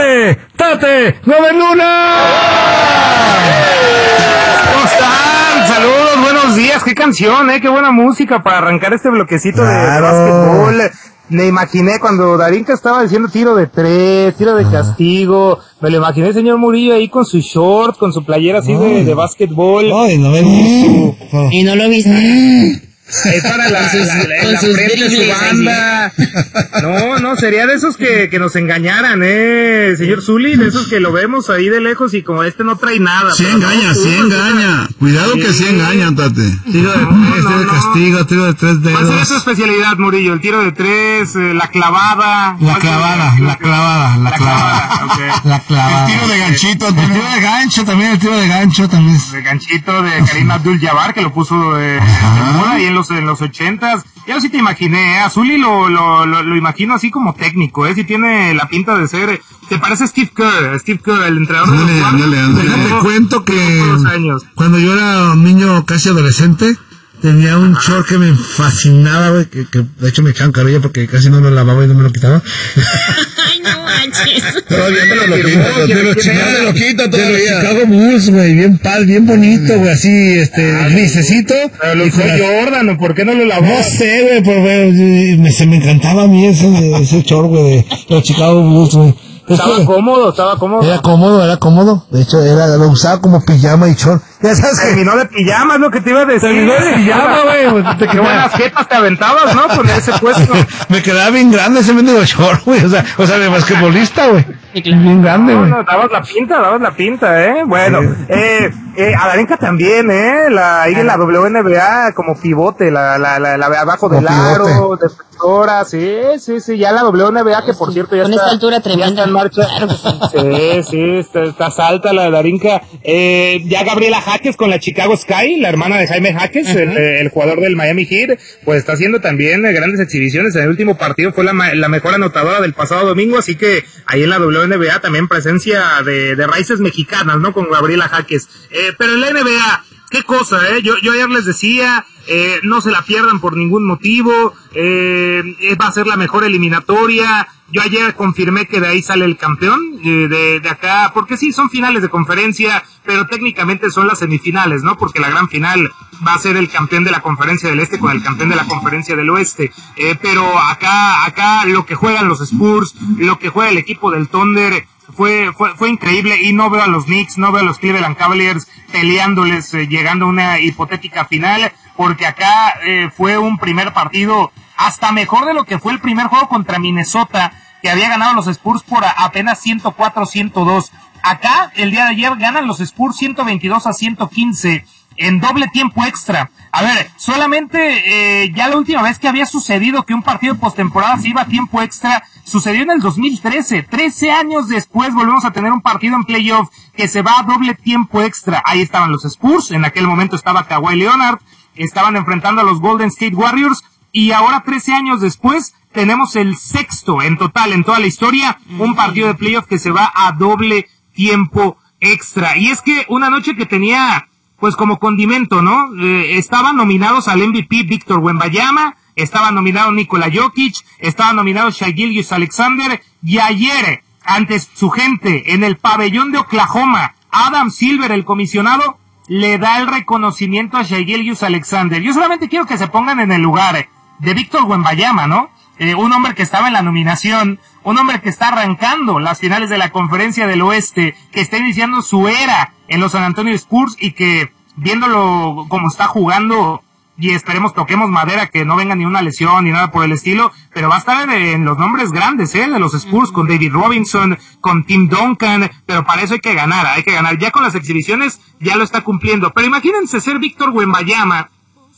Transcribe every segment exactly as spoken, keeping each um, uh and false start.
Tate, Tate, Noveluna. ¿Cómo están? Saludos, buenos días. Qué canción, eh, qué buena música para arrancar este bloquecito claro. de, de básquetbol. Me imaginé cuando Darinka estaba diciendo tiro de tres, tiro de castigo, me lo imaginé el señor Murillo ahí con su short, con su playera así de, de básquetbol. Ay, no me y, su... y no lo viste. Es para la, sus, la, la, la frente de su banda. No, no, sería de esos que, que nos engañaran, eh, señor Zuli, de esos que lo vemos ahí de lejos y como este no trae nada. Sí engaña, no, sí engaña. Cuidado sí. que sí engañan, Tate. Tiro de, no, este no, de castigo, no. tiro de tres dedos. ¿Cuál sería su especialidad, Murillo? El tiro de tres, eh, la clavada. La clavada, la clavada, la clavada. Okay. La clavada. El tiro de ganchito, el tiro de gancho también, el tiro de gancho también. El ganchito de Karim Abdul-Jabbar que lo puso de, de moda y en los en los ochentas. Ya sí te imaginé, ¿eh? A Zuli lo, lo, lo, lo imagino así como técnico, ¿eh? Si tiene la pinta de ser, te parece Steve Kerr, Steve Kerr, el entrenador ándale, de los ándale, ándale. Déjame Te cuento que años. cuando yo era un niño casi adolescente, tenía un short que me fascinaba, güey, que, que de hecho me echaban carrilla porque casi no lo lavaba y no me lo quitaba. Ay, no manches. Todavía me lo quito, de los Chicago, de los Chicago Bulls, güey, bien pal, bien bonito, güey, así, este, ah, grisecito. Pero lo usó Jordan, ¿o por qué no lo lavó? No sé, güey, pues, güey, me, se me encantaba a mí ese, ese short, güey, de los Chicago Bulls, güey. Estaba que, cómodo, estaba cómodo. Era cómodo, era cómodo. De hecho, era, lo usaba como pijama y short. Ya sabes que terminó de pijama, es lo que te iba a decir. Terminó de pijama, güey. Qué buenas jetas te aventabas, ¿no? Con ese puesto. Me quedaba bien grande ese mendigo short, güey. O sea, o sea, de basquetbolista, güey. Bien grande, güey. No, no, dabas la pinta, dabas la pinta, ¿eh? Bueno, sí. eh, eh, a Darinka también, ¿eh? La, ahí en la W N B A como pivote, la, la, la, la abajo del aro, defensora, sí, sí, sí, ya la W N B A que por cierto ya con está. Con esta altura tremenda. Ya está en marcha. Claro que sí. Sí, sí, está, está alta la de Darinka. Eh, ya Gabriela Jaques con la Chicago Sky, la hermana de Jaime Jaques, uh-huh. el, el jugador del Miami Heat, pues está haciendo también grandes exhibiciones. En el último partido fue la, la mejor anotadora del pasado domingo, así que ahí en la W N B A también presencia de, de raíces mexicanas, ¿no? Con Gabriela Jaques. Eh, pero en la N B A, qué cosa, ¿eh? Yo, yo ayer les decía, eh, no se la pierdan por ningún motivo, eh, va a ser la mejor eliminatoria. Yo ayer confirmé que de ahí sale el campeón, eh, de, de acá, porque sí, son finales de conferencia, pero técnicamente son las semifinales, ¿no? Porque la gran final va a ser el campeón de la conferencia del este con el campeón de la conferencia del oeste. Eh, pero acá, acá lo que juegan los Spurs, lo que juega el equipo del Thunder, fue, fue, fue increíble, y no veo a los Knicks, no veo a los Cleveland Cavaliers peleándoles, eh, llegando a una hipotética final, porque acá eh, fue un primer partido hasta mejor de lo que fue el primer juego contra Minnesota, que había ganado los Spurs por a, apenas ciento cuatro a ciento dos. Acá, el día de ayer, ganan los Spurs ciento veintidós a ciento quince en doble tiempo extra. A ver, solamente eh, ya la última vez que había sucedido que un partido postemporada se iba a tiempo extra, sucedió en el dos mil trece. trece años después volvemos a tener un partido en playoff que se va a doble tiempo extra. Ahí estaban los Spurs, en aquel momento estaba Kawhi Leonard, estaban enfrentando a los Golden State Warriors, y ahora trece años después tenemos el sexto en total en toda la historia, un partido de playoff que se va a doble tiempo extra. Y es que una noche que tenía pues como condimento, ¿no? Eh, estaban nominados al M V P Víctor Wembanyama, estaba nominado Nikola Jokic, estaba nominado Shai Gilgeous-Alexander, y ayer, ante su gente, en el pabellón de Oklahoma, Adam Silver, el comisionado, le da el reconocimiento a Shai Gilgeous-Alexander. Yo solamente quiero que se pongan en el lugar de Víctor Wembanyama, ¿no? Eh, un hombre que estaba en la nominación, un hombre que está arrancando las finales de la Conferencia del Oeste, que está iniciando su era en los San Antonio Spurs, y que, viéndolo como está jugando, y esperemos toquemos madera que no venga ni una lesión ni nada por el estilo, pero va a estar en, en los nombres grandes, ¿eh? De los Spurs, con David Robinson, con Tim Duncan, pero para eso hay que ganar, hay que ganar. Ya con las exhibiciones ya lo está cumpliendo, pero imagínense ser Víctor Wembanyama,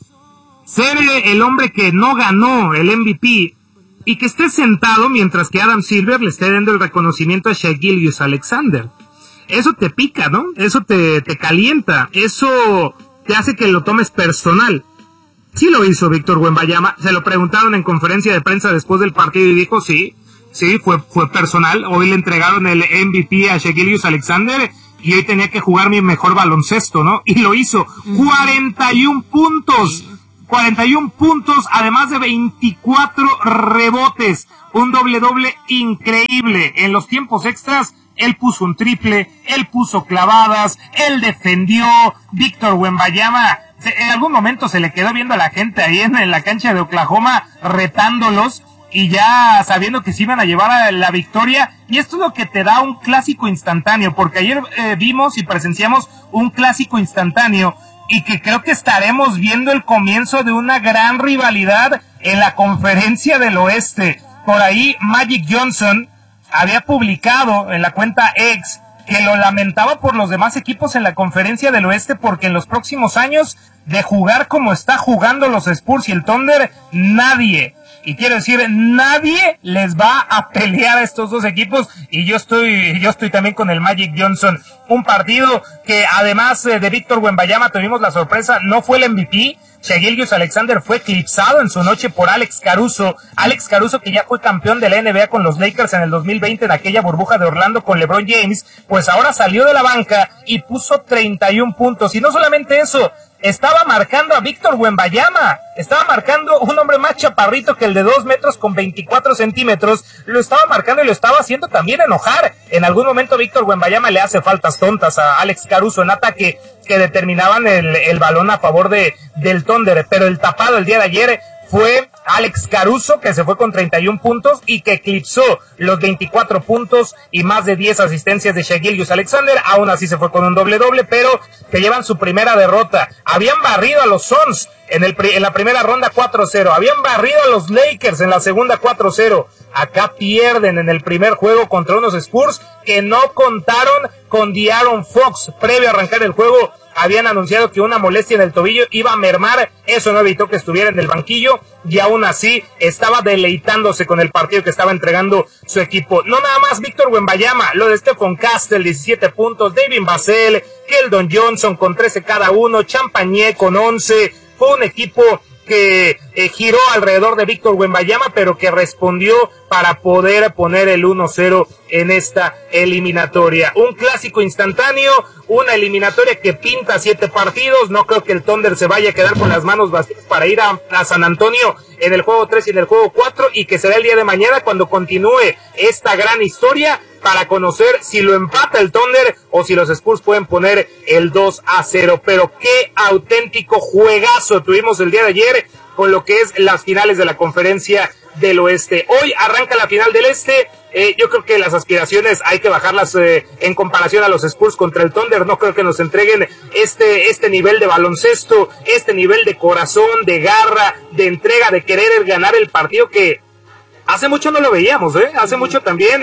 ser el hombre que no ganó el M V P, y que esté sentado mientras que Adam Silver le esté dando el reconocimiento a Shai Gilgeous-Alexander. Eso te pica, ¿no? Eso te, te calienta, eso te hace que lo tomes personal. Sí lo hizo Víctor Wembanyama, se lo preguntaron en conferencia de prensa después del partido y dijo, sí, sí, fue, fue personal. Hoy le entregaron el M V P a Shai Gilgeous-Alexander y hoy tenía que jugar mi mejor baloncesto, ¿no? Y lo hizo, cuarenta y uno puntos, cuarenta y uno puntos, además de veinticuatro rebotes, un doble doble increíble. En los tiempos extras, él puso un triple, él puso clavadas, él defendió. Víctor Wembanyama, en algún momento se le quedó viendo a la gente ahí en, en la cancha de Oklahoma, retándolos, y ya sabiendo que se iban a llevar a la victoria. Y esto es lo que te da un clásico instantáneo, porque ayer eh, vimos y presenciamos un clásico instantáneo, y que creo que estaremos viendo el comienzo de una gran rivalidad en la Conferencia del Oeste. Por ahí Magic Johnson había publicado en la cuenta X que lo lamentaba por los demás equipos en la Conferencia del Oeste, porque en los próximos años, de jugar como está jugando los Spurs y el Thunder, nadie, y quiero decir, nadie les va a pelear a estos dos equipos. Y yo estoy, yo estoy también con el Magic Johnson. Un partido que, además de Víctor Wembanyama, tuvimos la sorpresa, no fue el M V P. Shai Gilgeous-Alexander fue eclipsado en su noche por Alex Caruso. Alex Caruso, que ya fue campeón de la N B A con los Lakers en el dos mil veinte, en aquella burbuja de Orlando con LeBron James, pues ahora salió de la banca y puso treinta y uno puntos. Y no solamente eso, estaba marcando a Víctor Wembanyama, estaba marcando un hombre más chaparrito que el de dos metros con veinticuatro centímetros, lo estaba marcando y lo estaba haciendo también enojar. En algún momento Víctor Wembanyama le hace faltas tontas a Alex Caruso en ataque que determinaban el, el balón a favor de del Thunder, pero el tapado el día de ayer fue Alex Caruso, que se fue con treinta y uno puntos y que eclipsó los veinticuatro puntos y más de diez asistencias de Shai Gilgeous-Alexander. Aún así se fue con un doble doble, pero que llevan su primera derrota. Habían barrido a los Suns en, el, en la primera ronda cuatro cero, habían barrido a los Lakers en la segunda cuatro cero. Acá pierden en el primer juego contra unos Spurs que no contaron con De'Aaron Fox. Previo a arrancar el juego habían anunciado que una molestia en el tobillo iba a mermar, eso no evitó que estuviera en el banquillo, y aún así estaba deleitándose con el partido que estaba entregando su equipo. No nada más Víctor Wembanyama, lo de Stephon Castle, diecisiete puntos, David Vassell, Keldon Johnson con trece cada uno, Champagné con once, fue un equipo que eh, giró alrededor de Víctor Wembanyama, pero que respondió para poder poner el uno cero en esta eliminatoria. Un clásico instantáneo, una eliminatoria que pinta siete partidos. No creo que el Thunder se vaya a quedar con las manos vacías para ir a, a San Antonio en el juego tres y en el juego cuatro, y que será el día de mañana cuando continúe esta gran historia para conocer si lo empata el Thunder o si los Spurs pueden poner el dos a cero. Pero qué auténtico juegazo tuvimos el día de ayer con lo que es las finales de la Conferencia del Oeste. Hoy arranca la final del Este. Eh, yo creo que las aspiraciones hay que bajarlas eh, en comparación a los Spurs contra el Thunder. No creo que nos entreguen este este nivel de baloncesto, este nivel de corazón, de garra, de entrega, de querer ganar el partido que hace mucho no lo veíamos, ¿eh? Hace mucho también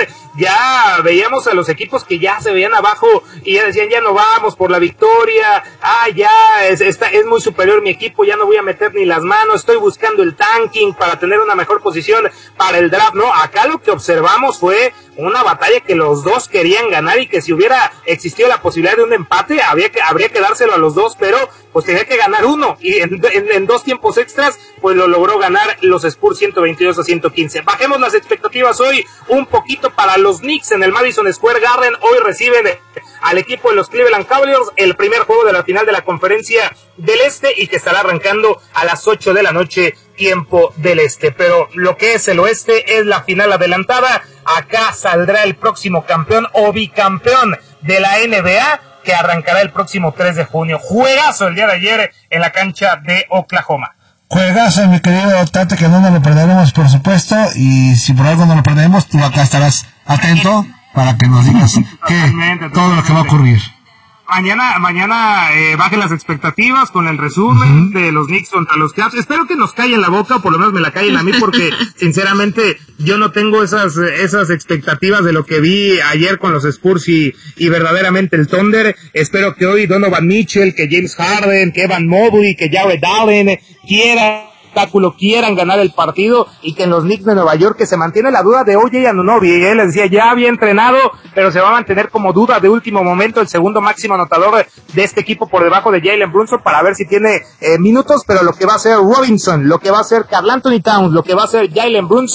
ya veíamos a los equipos que ya se veían abajo y ya decían, ya no vamos por la victoria, ah, ya es, está, es muy superior mi equipo, ya no voy a meter ni las manos, estoy buscando el tanking para tener una mejor posición para el draft. No, acá lo que observamos fue una batalla que los dos querían ganar y que si hubiera existido la posibilidad de un empate, habría que, habría que dárselo a los dos, pero pues tenía que ganar uno, y en, en, en dos tiempos extras, pues lo logró ganar los Spurs ciento veintidós a ciento quince. Bajemos las expectativas hoy un poquito para los Knicks en el Madison Square Garden. Hoy reciben al equipo de los Cleveland Cavaliers, el primer juego de la final de la Conferencia del Este, y que estará arrancando a las ocho de la noche, tiempo del Este. Pero lo que es el Oeste es la final adelantada. Acá saldrá el próximo campeón o bicampeón de la N B A, que arrancará el próximo tres de junio. Juegazo el día de ayer en la cancha de Oklahoma. Juegazo, mi querido Tate, que no nos lo perderemos, por supuesto, y si por algo no lo perdemos, tú acá estarás atento para que nos digas que todo lo que va a ocurrir. Mañana, mañana eh, bajen las expectativas con el resumen uh-huh. de los Knicks contra los Cavs. Espero que nos callen la boca, o por lo menos me la callen a mí, porque sinceramente yo no tengo esas esas expectativas de lo que vi ayer con los Spurs y, y verdaderamente el Thunder. Espero que hoy Donovan Mitchell, que James Harden, que Evan Mobley, que Jared Allen quieran quieran ganar el partido, y que en los Knicks de Nueva York, que se mantiene la duda de O J Anunoby, y él les decía, ya había entrenado, pero se va a mantener como duda de último momento, el segundo máximo anotador de este equipo por debajo de Jalen Brunson, para ver si tiene eh, minutos. Pero lo que va a hacer Robinson, lo que va a hacer Karl Anthony Towns, lo que va a hacer Jalen Brunson,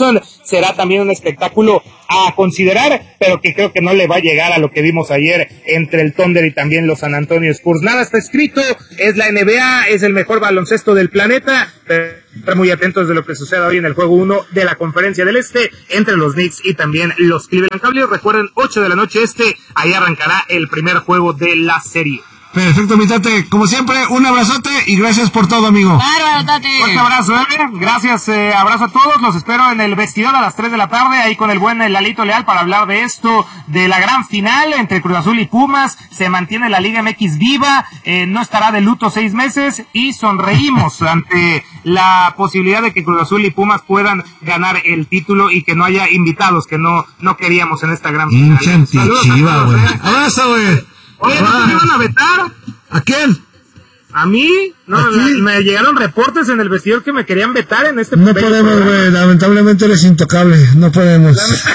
será también un espectáculo a considerar, pero que creo que no le va a llegar a lo que vimos ayer entre el Thunder y también los San Antonio Spurs. Nada está escrito, es la N B A, es el mejor baloncesto del planeta, pero muy atentos de lo que suceda hoy en el juego uno de la Conferencia del Este entre los Knicks y también los Cleveland Cavaliers. Recuerden, ocho de la noche este, ahí arrancará el primer juego de la serie. Perfecto, mi Tate. Como siempre, un abrazote y gracias por todo, amigo. Bárbaro, Tate. Fuerte abrazo, ¿eh? Gracias, eh, abrazo a todos. Los espero en el vestidor a las tres de la tarde, ahí con el buen Lalito Leal para hablar de esto, de la gran final entre Cruz Azul y Pumas. Se mantiene la Liga M X viva, eh, no estará de luto seis meses y sonreímos ante la posibilidad de que Cruz Azul y Pumas puedan ganar el título y que no haya invitados que no, no queríamos en esta gran final. Hincha antichiva, güey. Abrazo, güey. Oye, ¿no te iban a vetar? ¿A quién? ¿A mí? No, ¿A ti? me llegaron reportes en el vestidor que me querían vetar en este No bello podemos, programa. güey. Lamentablemente eres intocable. No podemos.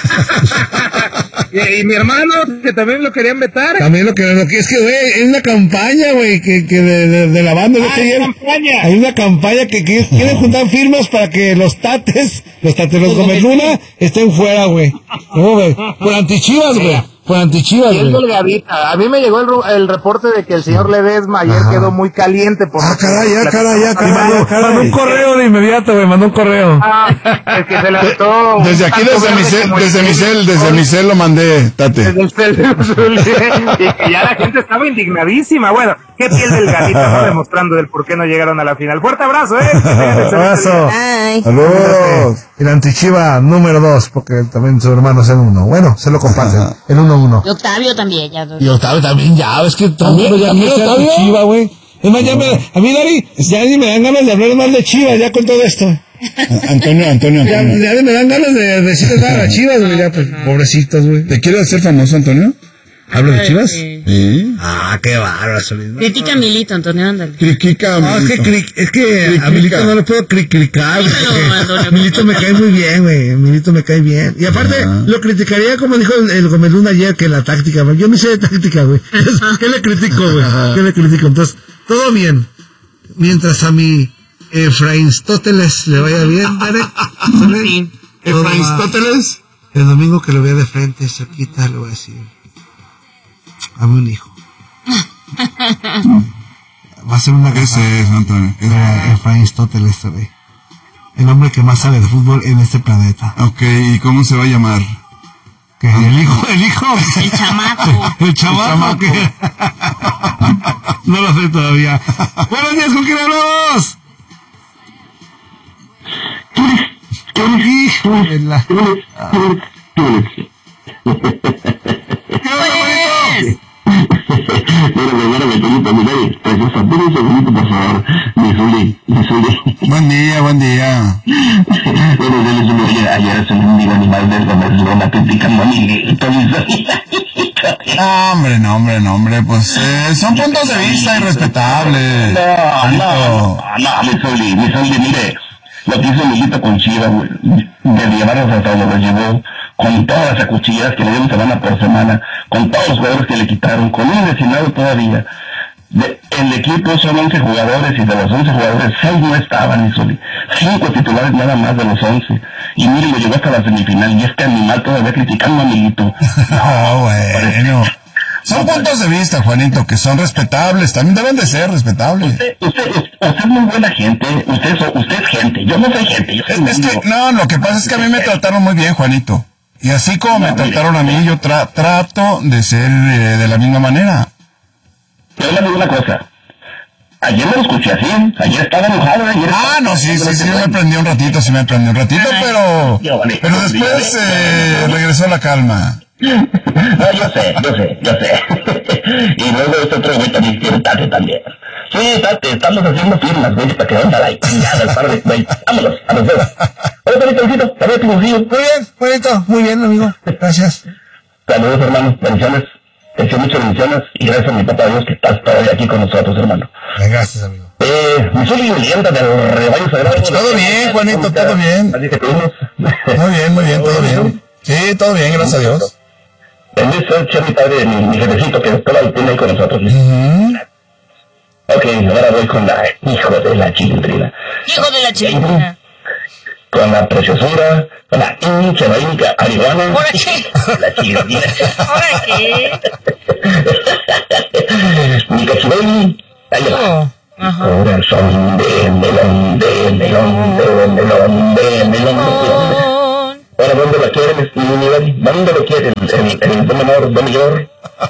y, y mi hermano, que también lo querían vetar. También lo que, lo que es que, güey, es una campaña, güey, que, que de, de, de la banda. Ah, ¿no? hay campaña. Hay una campaña que, que quieren juntar firmas para que los tates, los tates, los Gómez Luna, estén fuera, güey. No, güey. Por antichivas, güey. Por antichivas, Y es güey. delgadita. A mí me llegó el, ru- el reporte de que el señor Ledesma ayer Ajá. quedó muy caliente. Por Ah, caray, ya, caray, ya, caray. Mandó, mandó un correo de inmediato, güey, mandó un correo. Ah, el que se le aventó un Desde aquí, tanto desde verde mi cel, como el desde que- mi cel, desde mi cel lo mandé, Tate. Desde el cel de azul, y que ya la gente estaba indignadísima. Bueno, qué piel delgadita, ¿no? Demostrando el por qué no llegaron a la final. Fuerte abrazo, ¿eh? Abrazo. Ay. Saludos. El antichiva número dos, porque también su hermano es el uno. Bueno, se lo comparten. El uno uno. Y Octavio también, ya. Y Octavio también, ya, es que todo el mundo ya quiere ser antichiva, güey. Es más, ya me, a mí, Dari, ya ni me dan ganas de hablar más de Chivas, ya con todo esto. Antonio, Antonio, Ya, Antonio. ya me dan ganas de decirle nada a las Chivas, güey, ya, pues, pobrecitos, güey. ¿Te quieres hacer famoso, Antonio? ¿Hablo de Chivas? Sí. Sí. Ah, qué bárbaro, Solís. Critica a Milito, Antonio, ándale. Criquica, No, es que, cri- es que a Critica. Milito no lo puedo cri- criticar, Sí, pero, porque Antonio, Milito me cae muy bien, güey. Milito me cae bien. Y aparte, Ajá. lo criticaría como dijo el, el Gómez Luna ayer, que la táctica, güey. Yo no sé de táctica, güey. ¿Qué le critico, güey? ¿Qué le critico? Entonces, todo bien. Mientras a mi Efraínstóteles le vaya bien, Derek. Sí. Efraínstóteles. El domingo que lo vea de frente, cerquita, le voy a decir: dame un hijo. Va a ser una ¿Qué es eso, Antonio? ¿Qué es eso? Efraínstóteles, güey. El hombre que más sabe de fútbol en este planeta. Ok, ¿y cómo se va a llamar? Que el hijo, el hijo. El chamaco. El chamaco. chamaco. que- no lo sé todavía. Buenos días, ¿con quién hablamos? Hijo de la... ¿Qué onda, bonito? Buen día, buen día. No, hombre, no, hombre, no, hombre, pues eh, son puntos de vista irrespetables. No, no, no, mi Zuli, mi Zuli, mire, lo que hizo Milito con Chivas, güey, de llevarlos hasta donde los llevó, con todas las acuchilladas que le dieron semana por semana, con todos los jugadores que le quitaron, con un lesionado todavía. De, el equipo son once jugadores y de los once jugadores, seis no estaban, mi Zuli. Cinco titulares nada más de los once. Y mire, lo llevó hasta la semifinal y este animal todavía criticando a Milito. No, bueno. Son puntos de vista, Juanito, que son respetables, también deben de ser respetables. Usted, usted, usted es muy buena gente, usted, so- usted es gente, yo no soy gente, yo soy Es mendigo. que, no, lo que pasa es que a mí me trataron muy bien, Juanito. Y así como me trataron a mí, yo tra- trato de ser eh, de la misma manera. Pero le digo una cosa, ayer me lo escuché así, ayer estaba enojado, ayer Ah, estaba- no, sí, sí, sí, me prendí un ratito, sí me prendí un ratito, pero, Yo, vale, pero después eh, regresó la calma. No, yo sé, yo sé, yo sé. Y luego este otro güey también quiere Tate también. Sí, Tate, estamos haciendo firmas, güey, para que venda la chingada el par de güey. Vámonos, a los dedos. Oye, Pelitoncito, también tu bolsillo. Muy bien, bonito, muy bien, amigo. Gracias. Saludos, hermano, bendiciones. Te deseo muchas bendiciones y gracias a mi papá Dios que estás todavía aquí con nosotros, hermano. Gracias, amigo. Eh, mi Zuli leyenda del rebaño sagrado. Todo bien, Juanito, todo bien. Así que tuvimos. Muy bien, muy bien, todo bien. Sí, todo bien, gracias a Dios. Bendice el mi padre, mi, mi jefecito que después la tiene ahí con nosotros. Ujú. Ok, ahora voy con la hijo de la chilindrina. Hijo de la chilindrina. con la preciosura, con la hincha, la hincha, arihuana, ¿Ahora qué? la chilindrina. ¿Ahora qué? Mi cachibeli, ahí va. Oh, ajá. Corazón de melón, de melón, de melón, de melón, de melón. Ahora, ¿dónde la quieren, mi nivel? ¿Dónde lo quieren? ¿En el do menor, do mayor?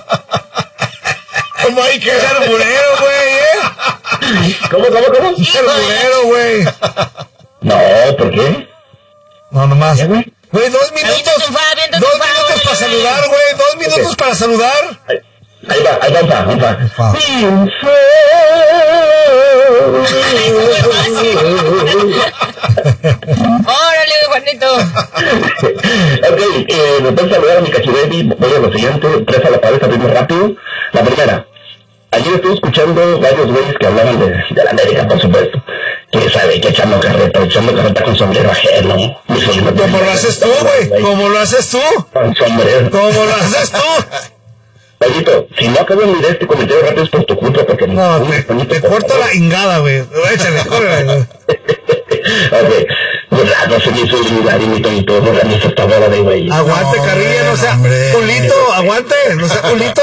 ¿Cómo hay que ser burero, güey, eh? ¿Cómo, cómo, cómo? Ser burero, güey. No, ¿por qué? No, nomás. ¿Ya, güey? Güey, dos minutos. Aviéntate un fa, aviéntate Dos un fa, minutos órale, para órale. saludar, güey. Dos minutos para saludar. Ahí, ahí va, ahí va, un fa, un fa. Fa. Sin Órale, Juanito. Ok, eh, me puedes saludar a mi cachibeli. Voy a lo siguiente, tres a la cabeza, bien rápido. La primera, ayer estuve escuchando varios güeyes que hablaban de, de la América, por supuesto. Que sabe que echando carreta, echando carreta con sombrero ajeno. Como lo haces tú, güey. Como lo haces tú. Con sombrero. Como lo haces tú. Payito, si no acabo de mirar este comentario rápido es por tu culpa, porque No, Uy, te, Toñito, te por corto favor. la ingada, güey. Échale, córrele, güey. Ok, pues ah, no se me hizo olvidar y mi Toñito, no organiza esta bola de güey. Aguante, carrilla, no sea hombre. culito, aguante, no sea culito.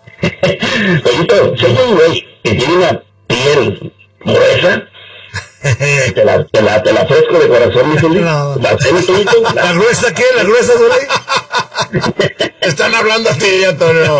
Toñito, si hay un güey que tiene una piel gruesa, te la, te la, te la ofrezco de corazón, mi Juli. No. La tienes, Toñito. ¿La La- gruesa qué? ¿La gruesa, güey? Están hablando a ti, Antonio.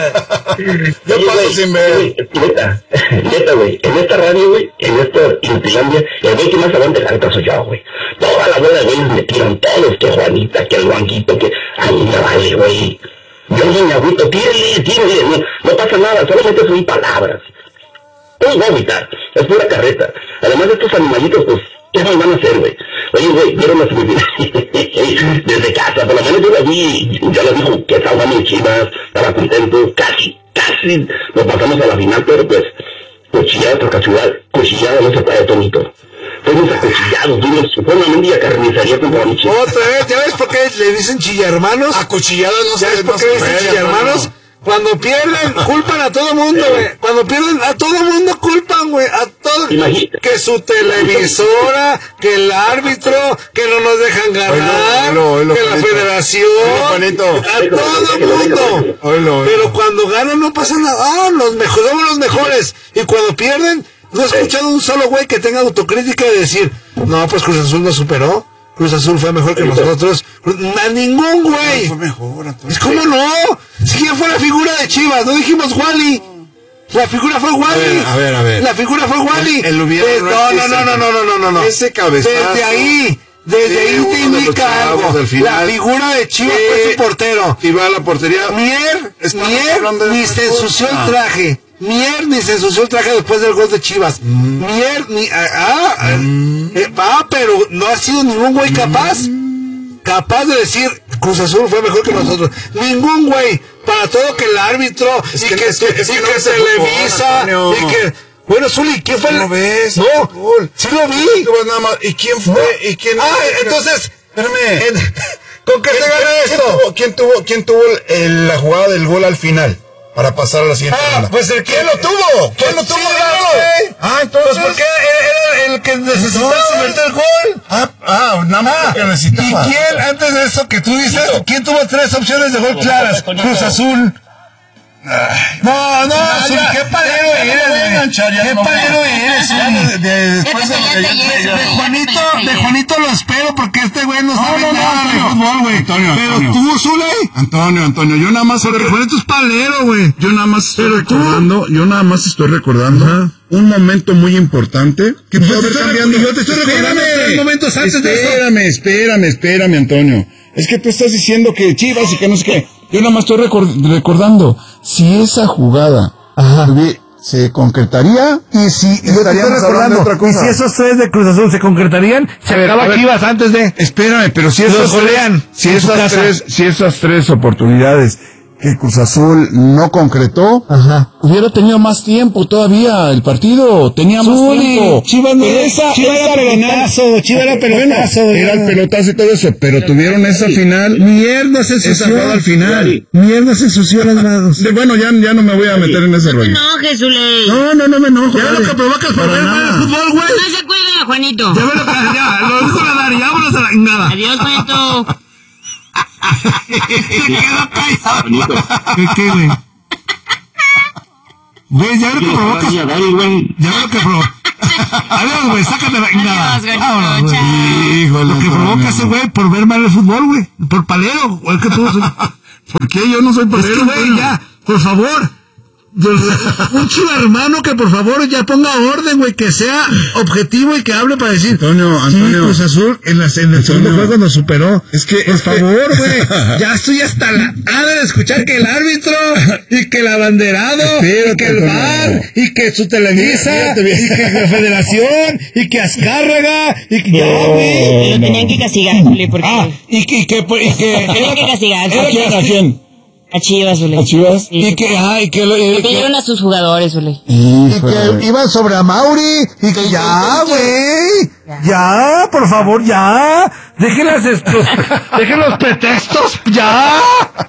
Yo Oye, paso güey, sin ver. güey, Neta, neta, güey. En esta radio, güey, en esta Intilandia, el güey que más aguanta careta soy yo, güey. Toda la bola de güeyes me tiran todos, que Juanita, que el Juanquito, que... Ay, me vale, güey. Yo ni me agüito, tírale, tírale, no, no pasa nada, solamente son palabras. Todos voy a agüitar, es pura carreta. Además de estos animalitos, pues, ¿qué nos van a hacer, güey? Oye, güey, vieron las semifinales desde casa, por lo menos yo la vi, yo la vi que estaba jugando en Chivas, estaba contento, casi, casi nos pasamos a la final, pero pues, cuchillado por casualidad, cuchillado no se puede, Tonito. Fuimos acuchillados, vimos, fue una mendiga carnicería contra mi Chivas. Otra vez, ¿ya ves por qué le dicen chilla hermanos? Acuchillados no ¿Ya se ves por no qué se le dicen puede, chilla Antonio. hermanos? Cuando pierden, culpan a todo mundo, güey. Cuando pierden, a todo mundo culpan, güey. A todo. Imagínate. Que su televisora, que el árbitro, que no nos dejan ganar, Oilo, oilo, que la Juanito. federación. Oilo, Juanito. A todo mundo. Oilo, oilo. Pero cuando ganan no pasa nada. Ah, los mejores, somos los mejores. Y cuando pierden, no he escuchado un solo güey que tenga autocrítica de decir, no, pues Cruz Azul nos superó. Cruz Azul fue mejor que nosotros. A ningún güey. Fue mejor, Antonio. Pues, ¿cómo no? Si ya fue la figura de Chivas, no dijimos Wally. La figura fue Wally. ver, a ver, a ver. La figura fue Wally. El- el hubiera Des- no no, no, existe. no, no, no, no, no, no, no. Ese cabezazo. Desde ahí, desde Sí, ahí te uno de los indica chavos algo. al final. La figura de Chivas Sí. fue su portero. Y va a la portería. Mier, Estamos Mier hablando de ni se fútbol. ensució el Ah. traje. Mier ni se ensució el traje después del gol de Chivas. Mier ni... Ah, ah, eh, ah, pero no ha sido ningún güey capaz. Capaz de decir Cruz Azul fue mejor que nosotros. Ningún güey. Para todo que el árbitro Es y que que, no- es que- es y que no que ves el Televisa fútbol, y Antonio. que... Bueno, Zuli, ¿quién fue el...? ¿No ves? No, Fútbol. sí lo vi. Tú vas nada más. ¿Y quién fue? ¿Y quién? Ah, entonces... Espérame. en- ¿Con qué ¿Quién- se gana quién esto? tuvo- ¿Quién tuvo, quién tuvo el- la jugada del gol al final? Para pasar a la siguiente Ah, ronda. pues el que ¿Quién lo tuvo? ¿Quién lo Pues tuvo? sí, Dígalo. güey. Ah, entonces. Pues porque era era el que necesitaba Entonces- meter el gol. Ah, ah, nada más porque ¿Y necesitaba. quién, antes de eso que tú dices, quién tuvo tres opciones de gol claras? Cruz Azul. No, no, Zuli, qué palero Ya no eres, voy a güey. enganchar, ya Qué no voy a- palero eres, Ya Zuli. de- de- después de Ya lo te que yo callaste, te ya, diga. ya. Juanito, de Juanito lo espero porque este güey no No, sabe no, no, nada de Antonio. fútbol, güey. Antonio, Pero Antonio. tú, Zuli, Antonio, Antonio, yo nada más porque Juanito es palero, güey. Yo nada más estoy recordando, yo nada más estoy recordando Ajá. un momento muy importante. Que pudo yo te haber estoy- cambiado- yo te estoy recordando Espérame, tres momentos antes de eso. Espérame, espérame, espérame, Antonio. Es que tú estás diciendo que Chivas y que no sé qué. Yo nada más estoy recor- recordando si esa jugada hubi- se concretaría y si estaríamos hablando de otra cosa. Y si esos tres de Cruz Azul se concretarían, se A ver, acaba a ver. Chivas antes de... Espérame, pero si Los esas golean tres, si en su esas casa. tres, si esas tres oportunidades que Cruz Azul no concretó, Ajá. hubiera tenido más tiempo todavía el partido, tenía más Zuli, tiempo. Chivas no, Pero esa, Chivas esa era pelotazo, final- Chivas era Bueno, pelotazo. era el ya. pelotazo y todo eso, pero tuvieron esa final. Mier no se Esa ensució. jugada al final. Mier no se ensució las manos. De- bueno, ya, ya no me voy a meter en ese rollo. No, Jesús. No, no, no me enojo. Ya vale. lo que provocas por Para ver mal nada. el fútbol, güey. No se cuelga, Juanito. Ya ve lo que, ya, lo dijo la Dari, ya vámonos a la nada. Adiós, Juanito. ¿Qué, qué, güey? Güey, ya ve lo que provocas. Ya ve lo que provocas. Adiós, güey, sácate la nada. Adiós, güey. Vámonos, güey. Chao. Híjole, Lo que provoca ese güey por ver mal el fútbol, güey. Por palero, güey, que tú. ¿Por qué yo no soy Es que, palero? güey, ya, por favor. Un chivo hermano que por favor ya ponga orden, güey, que sea objetivo y que hable para decir. Antonio, Antonio. Sí, Cruz Azul en, las, en el segundo Antonio. juego nos superó. Es que, Por es que- favor, güey. Ya estoy hasta la hora de escuchar que el árbitro y que el abanderado Espérate, y que el Antonio. bar y que su Televisa Fíjate bien. y que la Federación y que Azcárraga y que ya, Pero güey. tenían que castigar, Zuli, porque Ah, y que, y que, y que, tenían que castigar. ¿A quién? ¿A quién? A Chivas, Zuli. ¿A Chivas? Sí, y que, ah, y que, lo- y que que- pidieron a sus jugadores, Zuli. y Híjole. que iban sobre a Mauri y que ya, güey, ya, por favor, ya, dejen las estos, dejen los pretextos, ya,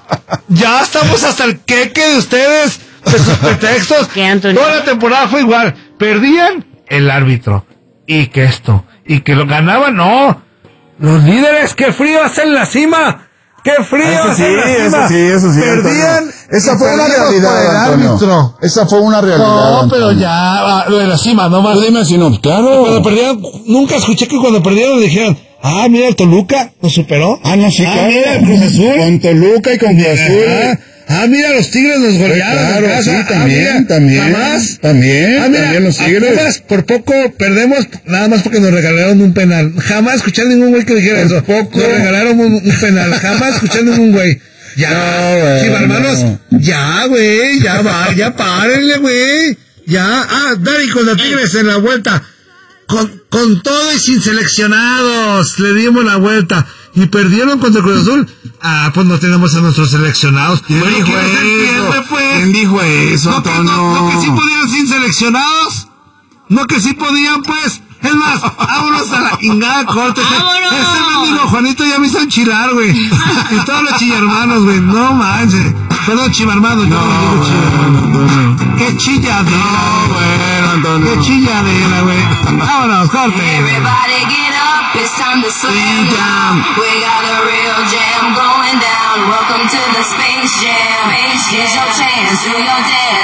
ya estamos hasta el queque de ustedes, de sus pretextos. ¿Qué, Antonio? Toda la temporada fue igual, perdían el árbitro, y que esto, y que lo ganaban, no, los líderes, qué frío hacen la cima. ¡Qué frío! Eso sí, hacen la eso cima! sí, eso sí. Perdían. Antonio. Esa fue una perdimos por el realidad, Antonio. árbitro. Esa fue una realidad. No, pero Antonio. ya, ah, lo de la cima, no más. Tú dime si no, claro. Cuando perdieron, nunca escuché que cuando perdieron dijeron, ah, mira el Toluca, nos superó. Ah, no, sí, ah, claro. mira el Cruz Azul. Con Toluca y con Cruz Azul. Ah, ah, mira los Tigres nos golearon. claro, en casa. sí, Ah, también, mira, también. Jamás. También, Ah, mira, también los a Tigres. Pumas por poco perdemos, nada más porque nos regalaron un penal. Jamás escuché a ningún güey que dijera Por eso. poco. Nos regalaron un, un penal. Jamás escuché a ningún güey. Ya, No, güey, Chiva, hermanos, no. ya, güey, ya va, ya párenle, güey. Ya, ah, Dari con los Tigres en la vuelta. Con, con todo y sin seleccionados, le dimos la vuelta. Y perdieron contra el Cruz Azul. Ah, pues no tenemos a nuestros seleccionados. ¿Quién Bueno, dijo ¿quién se eso? entiende, pues? ¿Quién dijo eso, ¿No que, no, Antonio? no que sí podían sin seleccionados? ¿No que sí podían, pues? Es más, vámonos a la chingada corte. ¡Vámonos! Ese mendigo Juanito ya me hizo enchilar, güey. Y todos los chillermanos, güey. No manches. Perdón, chivarmanos. No, no digo chillermanos. Qué chilladera. No, bueno, Antonio. Qué chilladera, güey. Vámonos, corte. Everybody get up, it's time to slam jam. We got a real jam going down. Welcome to the Space Jam. Here's your chance, do your dance.